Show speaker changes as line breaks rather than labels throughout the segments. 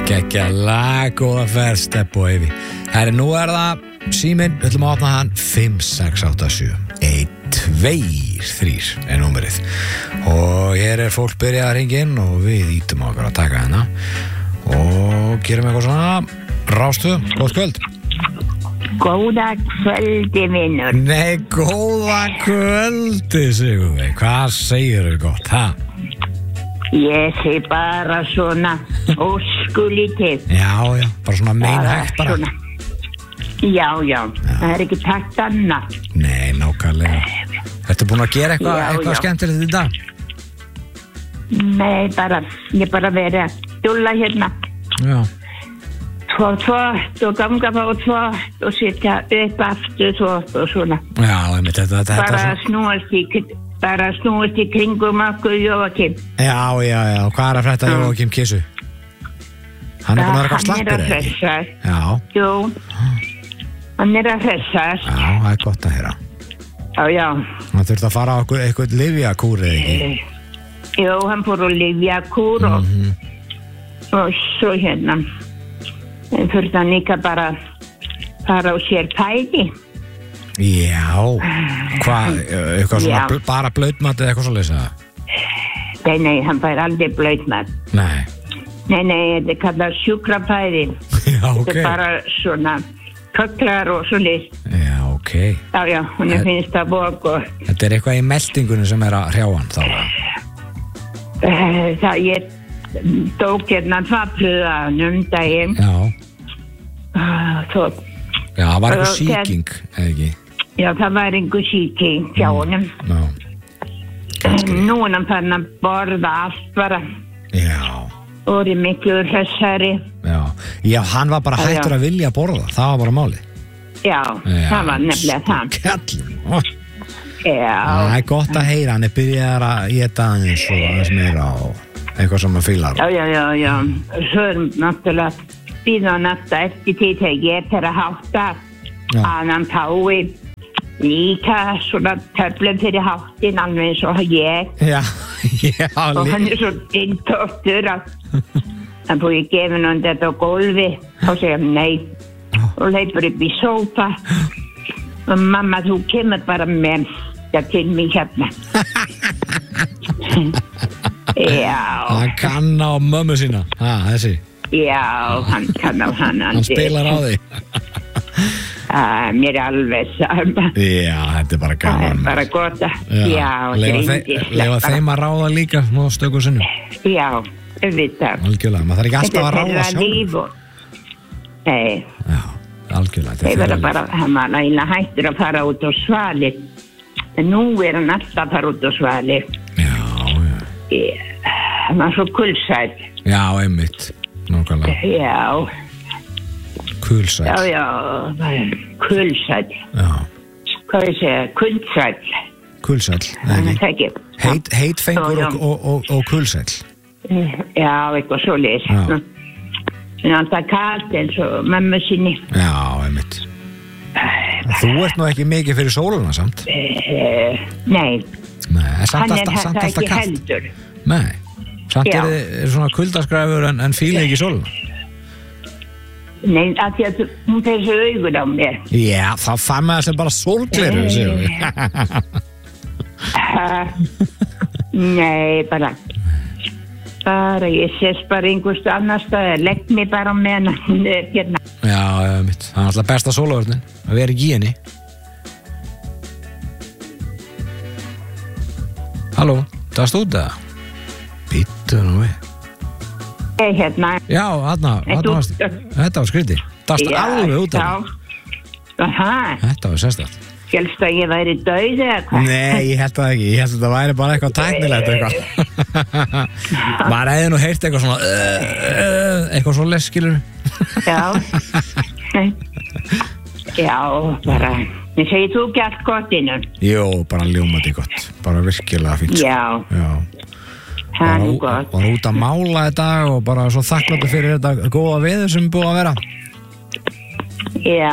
Gekkja lag, góða ferð, Stepp og Eyvi. Herri, nú það síminn, við ætlum að opna hann 5687 123 númerið. Og hér fólk byrjað að ringja inn og við ítum okkur að taka hana og gerum eitthvað svona rástu. Góð kvöld.
Góða kvöldi, vinnur.
Nei, góða kvöldi, Sigurveig. Hvað segirðu gott, ha?
Ég segi bara svona óskulítið.
Já, bara svona meinhægt bara.
Svona. Já, það ekki takt annað.
Nei, nákvæmlega. Ertu búin að gera eitthvað skemmtilegt í dag?
Nei, ég bara verið að dúlla hérna. Já. Þvott og ganga á þvott og setja upp aftur þvott og svona. Já,
þetta
bara snúast í kringum okkur Jóakim.
Já, hvað að frétta Jóakim Kissu? Hann búin að vera eitthvað slappur,
eða ekki?
Já.
Jú, hann að hressast.
Já, það gott að heyra.
Já.
Hann þurfti að fara á eitthvað lyfjakúr, eða ekki?
Jú, hann fór á lyfjakúr og svo hérna. En þurfti hann líka bara fara á sér fæði.
Já, hvað, eitthvað svona bara blauðmat eða eitthvað svo leysa?
Nei, hann fær aldrei blauðmat.
Nei,
þetta kallað sjúkrafæði.
Já, ok.
Þetta bara svona köklar og svo leys.
Já, ok.
Já, hún finnst það bók og...
Þetta eitthvað í meldingunni sem að hrjá hann þá?
Ég tók hérna tvapluðanum daginn.
Já, það var eitthvað sýking, eða ekki?
Já, það var einhver sýking hjá honum. Nú hann fann að borða allt bara.
Já.
Og miklu hressari.
Já, hann var bara hættur að vilja borða, það var bara málið.
Já, það var nefnilega það.
Kallinn.
Já.
Það er gott að heyra, hann byrjaðar að éta aðeins og aðeins meira og eitthvað sem að fílar.
Já. Svo náttúrulega býða hann alltaf eftir því þegar ég fyrir að hátta að hann fái líka svona töflum fyrir háttin alveg eins og ég. Já. Og hann svo dyntóttur að hann búið gefin hann þetta á gólfi og segja nei og leipur upp í sófa og mamma þú kemur bara með þetta til mig hérna. Já.
Hann kann á mömmu sína, þessi.
Já, hann kann á hann.
Hann spilar á því.
Mér alveg sama.
Já, þetta bara gaman.
Það bara gott að,
Leifa þeim að ráða líka á stöku sinnum.
Já, auðvitað.
Algjörlega, maður þarf ekki alltaf að ráða sjálf.
Nei.
Já, algjörlega.
Þeir verða bara, hann var eiginlega hættur að fara út á svali. En nú hann alltaf að fara út á svali.
Já.
Hann var svo kulsætt.
Já, einmitt. Nákvæmlega.
Já.
Kulsætt.
Já, kulsætt.
Já.
Hvað ég segja, kulsætt.
Kulsætt, ekki. Heitfengur og kulsætt.
Já, eitthvað svo leys. En alltaf kalt eins og mömmu sinni.
Já, einmitt. Þú ert nú ekki mikið fyrir sóluna samt?
Nei.
Samt alltaf
kalt. Hann ekki
kalt.
heldur.
Nei. Samt er svona kuldaskræfur en fíla ekki sóluna?
Nei, af því að hún fer svo augun á mér.
Já, þá fann maður sem bara sólgleru, séu við.
Nei, bara ég sést bara einhverstu annar stað, legg mig bara á meðan hún hérna.
Já, mitt. Það er alltaf besta sólavörnin, að vera ekki í henni. Halló, það stóð það? Býttu nú við.
Hérna.
Já, þetta var skrítið. Það stóð alveg út af það. Þetta var sérstætt.
Hélstu að ég væri dauð eða hvað?
Nei, ég held það ekki. Ég held að það væri bara eitthvað tæknilegt eitthvað. Maður hefði nú heyrt eitthvað svona eitthvað svo leskilur.
Já, bara ég segi þú ekki allt gott innan.
Jó, bara ljómandi gott. Bara virkilega fínt.
Já. Það er gott.
Bara út að mála þetta og bara svo þakkláttur fyrir þetta góða veður sem búið að vera.
Já.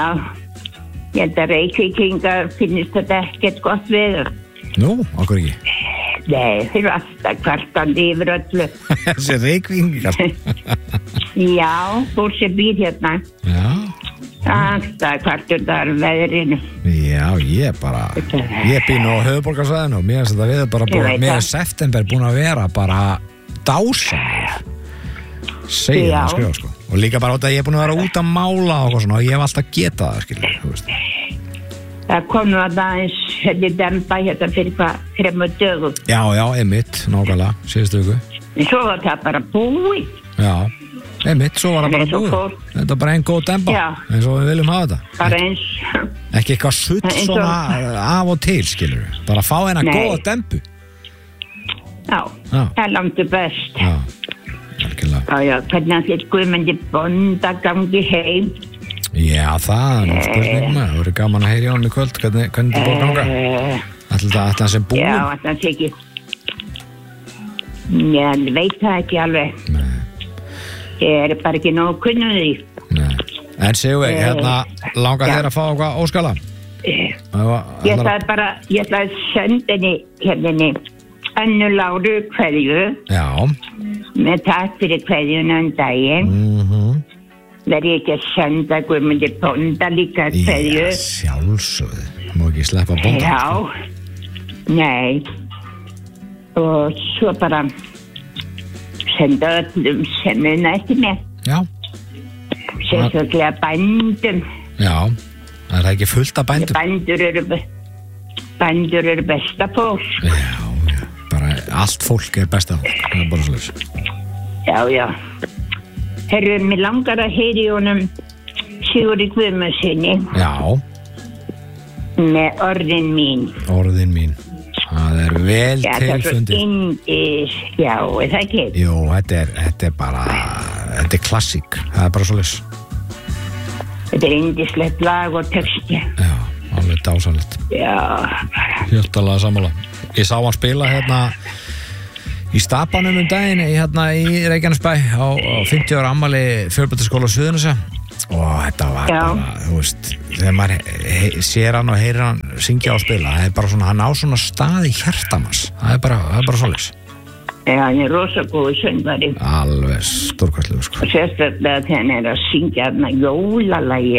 Ég held að Reykvíkingar finnist þetta ekkert gott veður.
Nú, okkur ekki?
Nei, þeir eru alltaf kvartandi yfir öllu.
Þessi Reykvíkingar.
Já, fólk sem býr hérna.
Já.
Alltaf kvartundar veðrinu.
Já, ég býr nú á höfuðborgarsvæðinu og mér finnst þetta við bara búin, mér september búin að vera bara dásamlegur. Segir það skrifa, sko. Og líka bara út að ég er búin að vera út að mála og svona, og ég hef alltaf getað það, skilur, þú veist.
Það kom nú að aðeins dempa hérna fyrir 3 dögum.
Já, einmitt, nákvæmlega, síðustu viku.
En svo var það bara búið.
Já, einmitt, svo var það bara búið. Þetta er bara einn góð dempa, eins og við viljum hafa þetta.
Bara eins.
Ekki eitthvað sutt svona af og til, skilur við. Bara fá eina góða dempu.
Já, það er langt best.
Já, algjörlega.
Já, hvernig þér Guðmundi Bonda gangi heim.
Já, það er nú spurning með. Það verður gaman að heyra í honum í kvöld. Hvernig þetta búið ganga? Ætla það sem búið?
Já, ætla það ekki. Já, ég veit það ekki alveg.
Nei.
Ég er bara ekki nógu kunnur því.
Nei. En séu við, langar þér að fá eitthvað óskala?
Ég ætla að senda henni Önnu Láru kveðju.
Já.
Með takk fyrir kveðjuna daginn. Verði ekki að senda Guðmundi Bonda líka kveðju.
Já, sjálfsögðu. Má ekki sleppa Bonda.
Já, nei. Og svo bara senda öllum sem eftir mér.
Já.
Sérstaklega bændum.
Já, það er ekki fullt af bændum.
Bændur eru besta fólk.
Já, bara allt fólk er besta fólk. Það er bara svolítið.
Já. Herru, mér langar að heyri honum Sigurði Guðmundsssyni.
Já.
Með orðin mín.
Orðin mín. Það er vel tilfundið.
Já, er það ekki?
Jú, þetta er bara, þetta er klassík. Það er bara svolítið.
Þetta er yndislegt lag og texti.
Já, alveg dásanlegt.
Já.
Hjartalega sammála. Ég sá hann spila hérna í Stapanum daginn í Reykjanesbæ á 50 ára afmæli Fjölbrautaskóla Suðurnesja og þetta var bara, þú veist, þegar maður sér hann og heyrir hann syngja og spila, það er bara svona, hann á svona stað í hjartamans, það er bara svoleiðis.
Já, hann er rosa góð söngvari.
Alveg stórkvæslegur, sko.
Og sérstaklega þegar hann er að syngja jólalagi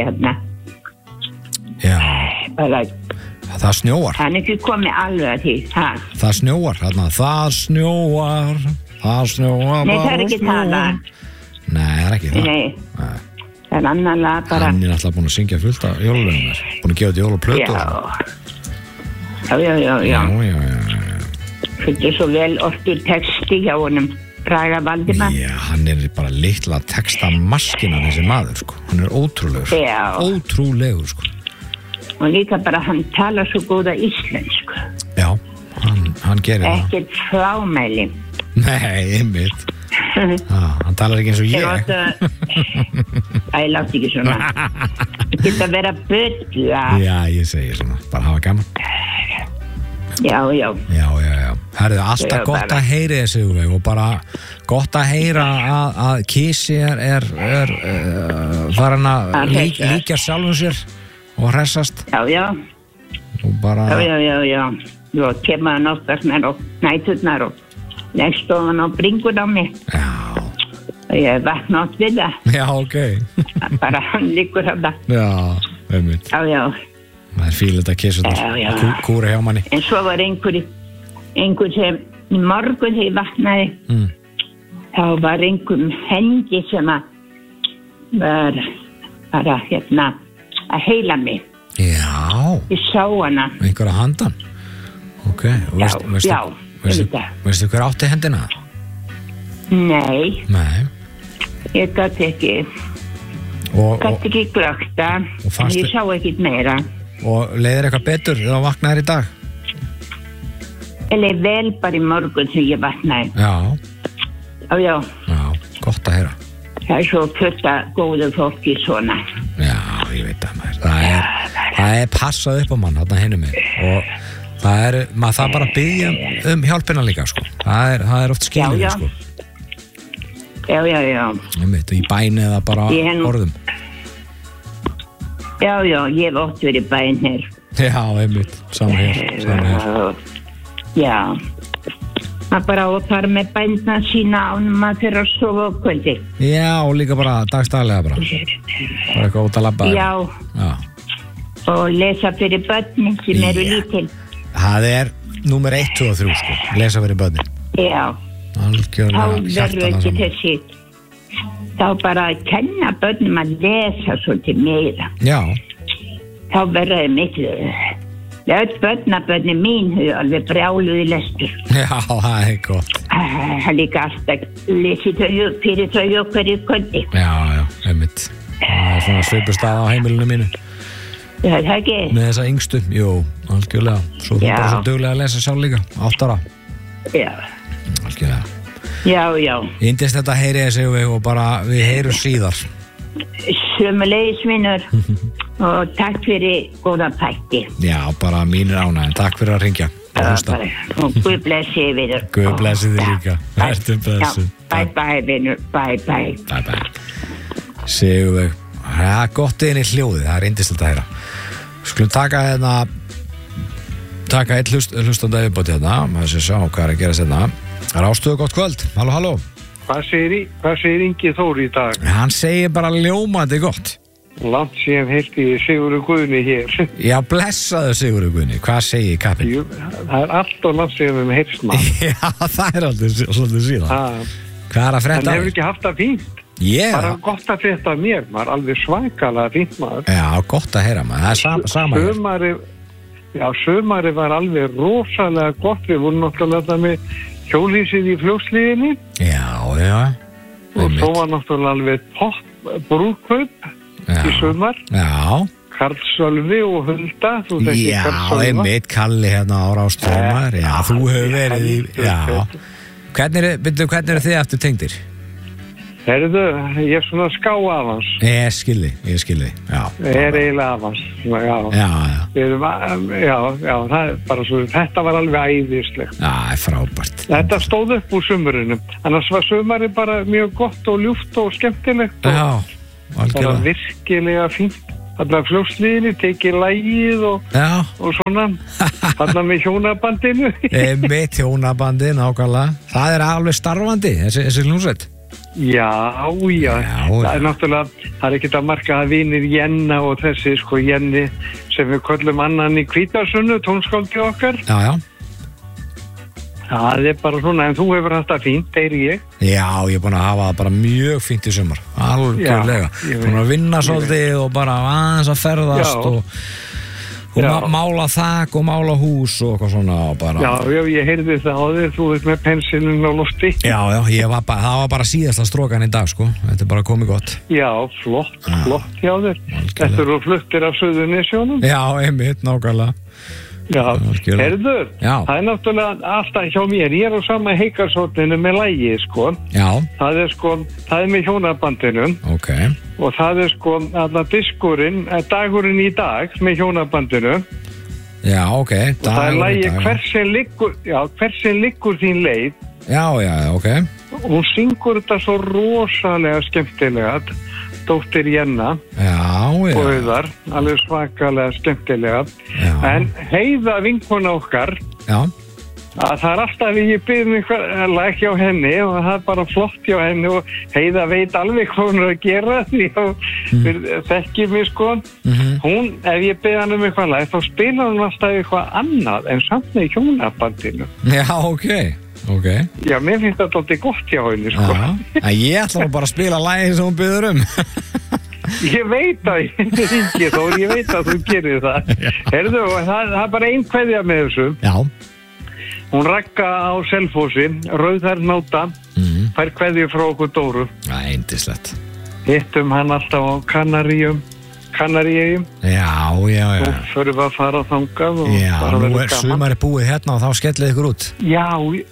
Já.
Bara
það snjóar.
Hann er ekki komið alveg að því.
Það snjóar, það snjóar.
Nei, það er ekki það.
Nei, það er ekki það.
Nei. Það er annan lag bara.
Hann er alltaf búin að syngja fullt af jólalögum. Búin að gefa þetta jólaplötu.
Já. Þetta er svo vel ortur texti hjá honum Braga Valdimar.
Já, hann er bara litla textamaskina þessi maður, sko. Hann er ótrúlegur.
Já.
Ótrúlegur, sko.
Og líka bara hann talar svo góða íslensku.
Já, hann gerir það.
Ekkert flámæli.
Nei, einmitt. Hann talar ekki eins og ég.
Það látt ekki svona. Það geta að vera bölla.
Já, ég segi svona, bara hafa gaman.
Já.
Herðu, alltaf gott að heyra þessu og bara gott að heyra að Kísi er farin að líka sjálfum sér og hressast.
Já.
Og bara...
Já. Svo kemur hann oftast með og næturnar og leggst ofan á bringun á mig.
Já.
Og ég vakna átt við það.
Já, ok.
Bara hann liggur þarna.
Já, einmitt.
Já.
Það er fílið að kissa þetta. Kúri hjá manni.
En svo var einhver sem í morgun þegar ég vaknaði. Þá var einhver hendi sem var bara að heila mig.
Já.
Ég sá hana.
Einhverja handan? Ok.
Já.
Veistu hver átti hendina?
Nei. Ég gæti ekki. Gæti ekki glögta. Ég sá ekkert meira.
Og leiðir eitthvað betur þegar þú vaknaðir í dag?
Ég leið vel bara í morgun þegar ég vaknaði.
Já.
Já,
gott að heyra.
Það er svo fullt að góðu fólki svona.
Já, ég veit það maður. Það er passað upp á mann þarna hinum mig og maður það bara að biðja hjálpina líka, sko. Það er oft skilið, sko.
Já.
Ég veit, í bæni eða bara orðum.
Já, ég hef oft verið bæn hér.
Já, einmitt, sama hér.
Já. Maður bara óþar með bændna sína ánum maður fyrir að sofa á kvöldi.
Já, og líka bara dagstaglega bara eitthvað út að labba.
Já. Og lesa fyrir börnin sem eru lítil.
Það númer 1, 2 og 3 sko, lesa fyrir börnin.
Já.
Algjörlega hjartana saman.
Þessi, þá bara að kenna börnum að lesa svolítið meira.
Já.
Þá verður það miklu. Öll börnabörni mín hefur alveg brjáluð í lestur.
Já, það gott.
Það líka alltaf lesið fyrir þau og hverju kvöldi.
Já, einmitt. Það svona svipustað á heimilinu mínu.
Það ekki?
Með þessa yngstu, jú, algjörlega. Svo þú bara svo duglega að lesa sjálf líka, 8 ára.
Já.
Algjörlega.
Já.
Yndist þetta heyri ég sig og bara við heyrum síðar.
Sömuleiðis vinur og takk fyrir góða þætti.
Já, bara mínir ánægðin. Takk fyrir að hringja.
Og Guð blessi vinur.
Guð blessi þig líka. Vertu blessu.
Bye vinur. Bye.
Sigurveig. Það gott inn í hljóðið. Það yndist þetta að heyra. Skulum taka eitt hlustanda yfirbóti hérna. Maður sé sjá hvað að gera sérna. Rástöðu gott kvöld. Halló.
Hvað segir Ingi Þór í dag?
Hann segir bara ljómandi gott.
Langt síðan heyrti Sigurður Guðni hér.
Já, blessaðu Sigurður Guðni. Hvað segir kappinn?
Það allt og langt síðan heyrst maður.
Já, það aldrei svolítið síðan. Hvað að frétta?
En hefur ekki haft það fínt? Bara gott að frétta mér. Maður alveg svakalega fínt maður.
Já, gott að heyra maður. Það sama.
Sumari var alveg rosalega gott. Við vorum náttúrulega með hjólísið í fljósliðinni.
Já.
Og svo var náttúrulega alveg topp brúðkaup í sumar.
Já.
Karl Sölvi og Hulda.
Já, einmitt Kalli hérna á Rástöðumar. Já, þú hefur verið í. Já. Hvernig eru þið aftur tengdir?
Herðu, ég svona ská af hans.
Ég skilji, já.
Eiginlega af hans, já, það bara svo, þetta var alveg æðislegt.
Já, frábært.
Þetta stóð upp úr sumurinu, annars var sumari bara mjög gott og ljúft og skemmtilegt.
Já, algjörlega.
Það var virkilega fínt. Þarna fljósliðinni, tekið lagið og svona, þarna með hjónabandinu.
Með hjónabandi, nákvæmlega. Það alveg starfandi, þessi hljómsveit.
Já, það náttúrulega, það ekkert að marka að vinir Jenna og þessi Jenni sem við köllum annan í Hvítarsunnu, tónskáldi okkar.
Já.
Það bara svona, en þú hefur haft það fínt, ég.
Já, ég er búin að hafa það bara mjög fínt í sumar, algjörlega. Búin að vinna svolítið og bara aðeins að ferðast og mála þak og mála hús og eitthvað svona og bara.
Já, ég heyrði það á þér, þú ert með pensilinn á lofti.
Já, það var bara síðasta strokan í dag, þetta bara komið gott.
Já, flott hjá þér. Þetta eru fluttir af Suðurnesjónum.
Já, einmitt, nákvæmlega.
Já, heyrður, það náttúrulega alltaf hjá mér, ég á sama Heikarsóttinu með lagið,
Já.
Það er með hjónabandinu.
Ok.
Og það er alltaf diskurinn, dagurinn í dag með hjónabandinu.
Já, ok.
Og það er lagið Hver sem liggur þín leið.
Já, ok.
Hún syngur þetta svo rosalega skemmtilega, dóttir Jenna.
Já.
Og auðar, alveg svakalega skemmtilega. Já. En Heiða vinkona okkar.
Já.
Að það alltaf ég byrð mig lag hjá henni og það bara flott hjá henni og Heiða veit alveg hvað hún að gera því að þekkir mig hún, ef ég byrð hann eitthvað lag þá spila hún alltaf eitthvað annað en samt með hjónabandinu.
Já, ok.
Já, mér finnst þetta alltaf gott hjá henni
Já, ég ætla bara að spila lagið sem hún byrður
Ég veit að ég veit að þú gerir það. Heyrðu, það er bara ein kveðja með þessu.
Já.
Hún Ragga á Selfossi, Rauðar Náta, fær kveðju frá okkur Dóru.
Það yndislegt.
Hittum hann alltaf á Kanaríum.
Já.
Og förum við að fara þangað og bara
nú sumari búið hérna og þá skellið ykkur út.
Já.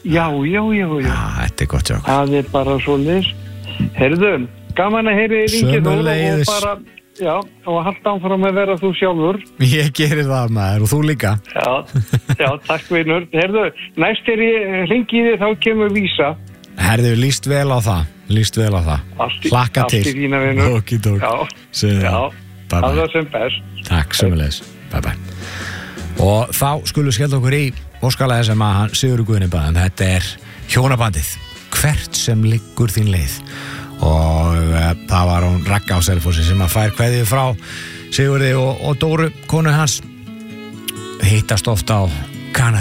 Þetta er gott,
það er bara svo list. Heyrðu, gaman að heyri Ingi Þór og bara... Já, og halda áfram að vera þú sjálfur.
Ég gerir það maður og þú líka.
Já, takk vinur. Herðu, næst ég hringi þig þá kemur vísa.
Herðu, líst vel á það. Hlakka til.
Allt í þína vinur.
Okidok.
Já, það var sem best.
Takk, sömuleiðis. Bye. Og þá skulum við skella okkur í óskalega sem að Sigurður Guðni baðan. Þetta er hjónabandið Hvert sem liggur þín leið. Og það var hún Ragga á Selfossi sem að fær kveðið frá Sigurði og Dóru, konu hans. Hittast oft á